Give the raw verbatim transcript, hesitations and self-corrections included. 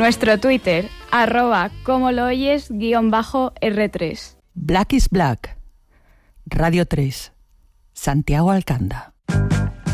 Nuestro Twitter, arroba como lo oyes guión bajo R tres. Black is Black, Radio tres, Santiago Alcanda.